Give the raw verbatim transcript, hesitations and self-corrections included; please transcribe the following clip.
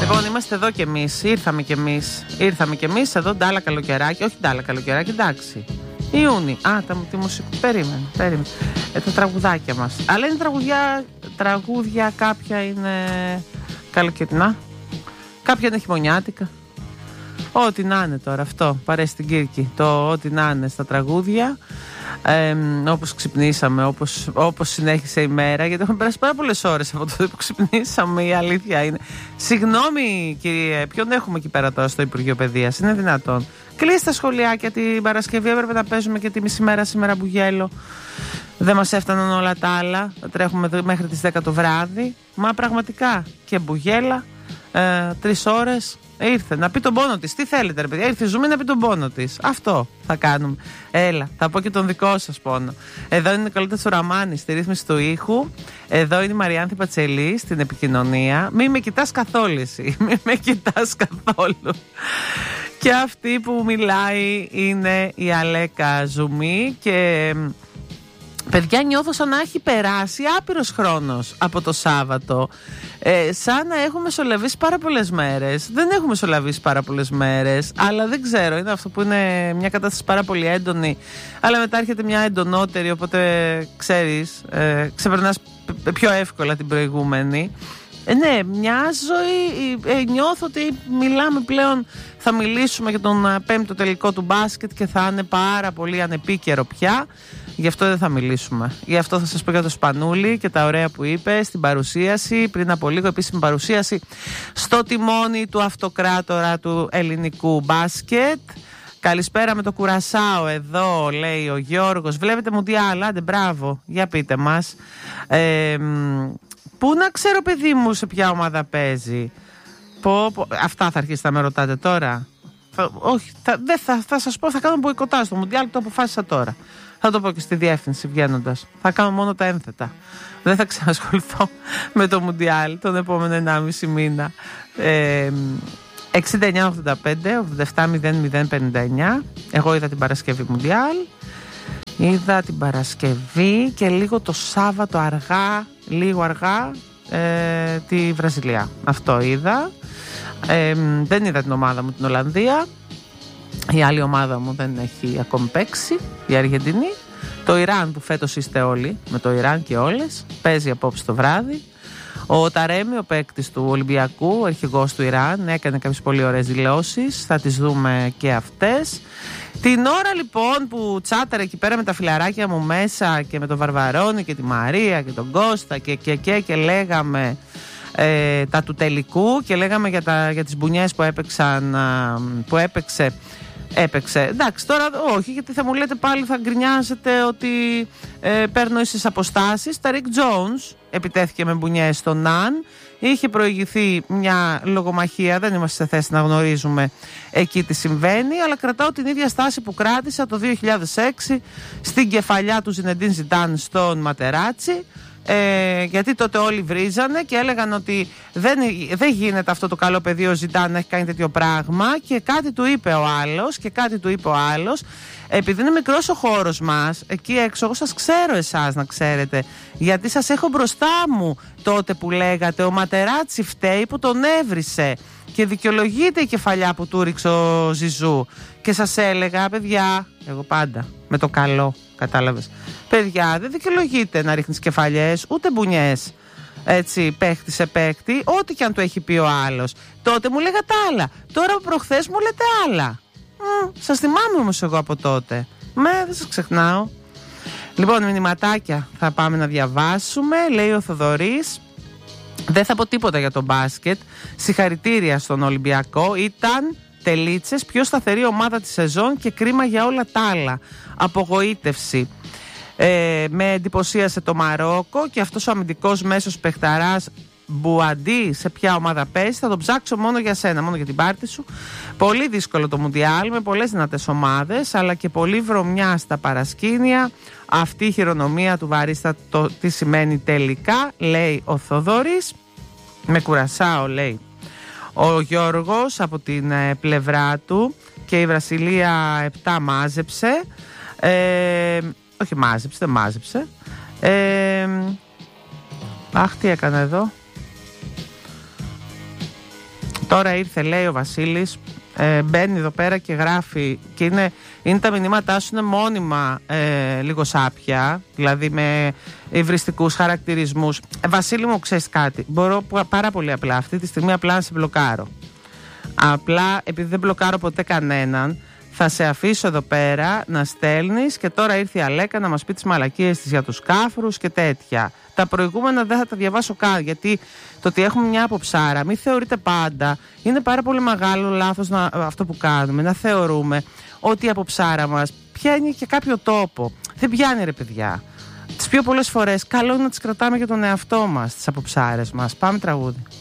Λοιπόν, είμαστε εδώ κι εμείς. Ήρθαμε κι εμείς. Ήρθαμε κι εμείς εδώ, ντάλα καλοκαιράκι. Όχι ντάλα καλοκαιράκι, εντάξει. Ιούνι. Α, τα, τη μουσική. Περίμενε, περίμενε. Ε, τα τραγουδάκια μας. Αλλά είναι τραγουδιά, τραγούδια, κάποια είναι καλοκαιρινά. Κάποια είναι χειμωνιάτικα. Ό,τι να είναι τώρα αυτό. Παρέσει την Κύρκη. Το ό,τι να είναι στα τραγούδια. Ε, όπως ξυπνήσαμε, όπως, όπως συνέχισε η μέρα, γιατί έχουμε περάσει πάρα πολλές ώρες από τότε που ξυπνήσαμε, η αλήθεια είναι. Συγγνώμη κύριε, ποιον έχουμε εκεί πέρα τώρα στο Υπουργείο Παιδείας, είναι δυνατόν? Κλείστε τα σχολιάκια την Παρασκευή, έπρεπε να παίζουμε και τη μισή μέρα σήμερα μπουγέλο. Δεν μας έφταναν όλα τα άλλα, τρέχουμε μέχρι τις δέκα το βράδυ. Μα πραγματικά και μπουγέλα, ε, τρεις ώρες. Ήρθε να πει τον πόνο της. Τι θέλετε, ρε παιδιά? Ήρθε η Ζουμί να πει τον πόνο της. Αυτό θα κάνουμε. Έλα, θα πω και τον δικό σας πόνο. Εδώ είναι η Νικολέτα Τσουραμάνη στη ρύθμιση του ήχου. Εδώ είναι η Μαριάνθη Πατσελή στην επικοινωνία. Μη με κοιτάς καθόλου εσύ. Μη με κοιτάς καθόλου. Και αυτή που μιλάει είναι η Αλέκα Ζουμί. Και παιδιά, νιώθω σαν να έχει περάσει άπειρος χρόνος από το Σάββατο. Ε, σαν να έχουμε μεσολαβήσει πάρα πολλές μέρες. Δεν έχουμε μεσολαβήσει πάρα πολλές μέρες, αλλά δεν ξέρω, είναι αυτό που είναι μια κατάσταση πάρα πολύ έντονη, αλλά μετά έρχεται μια εντονότερη, οπότε ξέρεις, ε, ξεπερνάς πιο εύκολα την προηγούμενη. Ε, ναι, μια ζωή, ε, νιώθω ότι μιλάμε πλέον, θα μιλήσουμε για τον πέμπτο τελικό του μπάσκετ και θα είναι πάρα πολύ ανεπίκαιρο πια. Γι' αυτό δεν θα μιλήσουμε. Γι' αυτό θα σας πω για το Σπανούλη και τα ωραία που είπε στην παρουσίαση, πριν από λίγο επίσημη παρουσίαση στο τιμόνι του αυτοκράτορα του ελληνικού μπάσκετ. Καλησπέρα με το Κουρασάο εδώ, λέει ο Γιώργος. Βλέπετε Μουντιάλ, άντε μπράβο, για πείτε μας. Ε, πού να ξέρω παιδί μου σε ποια ομάδα παίζει? Πω, πω, αυτά θα αρχίσετε να με ρωτάτε τώρα? Θα, όχι, θα, δεν θα, θα σας πω, θα κάνω μποϊκοτάζ στο Μουντιάλ, το αποφάσισα τώρα. Θα το πω και στη διεύθυνση βγαίνοντας. Θα κάνω μόνο τα ένθετα. Δεν θα ξανασχοληθώ με το Μουντιάλ τον επόμενο ενάμιση μήνα. Ε, εξήντα εννιά ογδόντα πέντε ογδόντα επτά μηδέν μηδέν πενήντα εννιά. Εγώ είδα την Παρασκευή Μουντιάλ. Είδα την Παρασκευή και λίγο το Σάββατο αργά, λίγο αργά, ε, τη Βραζιλία. Αυτό είδα. Ε, δεν είδα την ομάδα μου την Ολλανδία. Η άλλη ομάδα μου δεν έχει ακόμη παίξει, η Αργεντινή. Το Ιράν που φέτος είστε όλοι, με το Ιράν και όλες, παίζει απόψε το βράδυ. Ο Ταρέμι, ο παίκτης του Ολυμπιακού, ο αρχηγός του Ιράν, έκανε κάποιες πολύ ωραίες δηλώσεις. Θα τις δούμε και αυτές. Την ώρα λοιπόν που τσάταρε εκεί πέρα με τα φιλαράκια μου μέσα και με τον Βαρβαρώνη και τη Μαρία και τον Κώστα και και και, και λέγαμε ε, τα του τελικού και λέγαμε για, τα, για τις μπουνιές που έπαιξαν, που έπαιξε Έπαιξε. Εντάξει, τώρα όχι, γιατί θα μου λέτε πάλι, θα γκρινιάζετε ότι ε, παίρνω ίσες αποστάσεις. Τα Rick Jones επιτέθηκε με μπουνιές στον Ναν. Είχε προηγηθεί μια λογομαχία, δεν είμαστε σε θέση να γνωρίζουμε εκεί τι συμβαίνει, αλλά κρατάω την ίδια στάση που κράτησα το δύο χιλιάδες έξι στην κεφαλιά του Ζινεντίν Ζιντάν στον Ματεράτσι. Ε, γιατί τότε όλοι βρίζανε και έλεγαν ότι δεν, δεν γίνεται αυτό το καλό παιδί ο Ζιντάν να έχει κάνει τέτοιο πράγμα, και κάτι του είπε ο άλλος και κάτι του είπε ο άλλος. Επειδή είναι μικρός ο χώρος μας εκεί έξω, εγώ σας ξέρω εσάς, να ξέρετε, γιατί σας έχω μπροστά μου τότε που λέγατε ο Ματεράτσι φταίει που τον έβρισε και δικαιολογείται η κεφαλιά που του ρίξε ο Ζιζού, και σας έλεγα παιδιά, εγώ πάντα με το καλό, κατάλαβες, παιδιά, δεν δικαιολογείται να ρίχνεις κεφαλιές ούτε μπουνιές έτσι παίχτη σε παίχτη, ό,τι και αν του έχει πει ο άλλος. Τότε μου λέγατε άλλα, τώρα προχθές μου λέτε άλλα. Μ, σας θυμάμαι όμως εγώ από τότε. Με, δεν σας ξεχνάω. Λοιπόν, μηνυματάκια θα πάμε να διαβάσουμε. Λέει ο Θοδωρής, δεν θα πω τίποτα για το μπάσκετ. Συγχαρητήρια στον Ολυμπιακό. Ήταν τελίτσες, πιο σταθερή ομάδα της σεζόν και κρίμα για όλα τα άλλα. Απογοήτευση. Ε, με εντυπωσίασε το Μαρόκο και αυτός ο αμυντικός μέσος παιχταράς Μπουαντί σε ποια ομάδα παίζει. Θα τον ψάξω μόνο για σένα, μόνο για την πάρτι σου. Πολύ δύσκολο το Μουντιάλ με πολλές δυνατές ομάδες, αλλά και πολύ βρωμιά στα παρασκήνια. Αυτή η χειρονομία του Βαρίστα το τι σημαίνει τελικά, λέει ο Θοδωρής. Με κουρασάω, λέει ο Γιώργος από την ε, πλευρά του. Και η Βραζιλία επτά μάζεψε. Ε, όχι μάζεψε, δεν μάζεψε. Ε, αχ, τι έκανα εδώ. Τώρα ήρθε, λέει ο Βασίλης, ε, μπαίνει εδώ πέρα και γράφει, και είναι, είναι τα μηνύματά σου είναι μόνιμα ε, λίγο σάπια, δηλαδή με υβριστικούς χαρακτηρισμούς. ε, Βασίλη μου, ξέρεις κάτι, μπορώ πάρα πολύ απλά αυτή τη στιγμή απλά να σε μπλοκάρω. Απλά επειδή δεν μπλοκάρω ποτέ κανέναν, θα σε αφήσω εδώ πέρα να στέλνεις, και τώρα ήρθε η Αλέκα να μας πει τις μαλακίες της για τους κάφρους και τέτοια. Τα προηγούμενα δεν θα τα διαβάσω καν, γιατί το ότι έχουμε μια αποψάρα, μην θεωρείτε πάντα, είναι πάρα πολύ μεγάλο λάθος να, αυτό που κάνουμε, να θεωρούμε ότι η αποψάρα μας πιάνει και κάποιο τόπο. Δεν πιάνει, ρε παιδιά. Τις πιο πολλές φορές καλό είναι να τις κρατάμε για τον εαυτό μας, τις αποψάρες μας. Πάμε τραγούδι.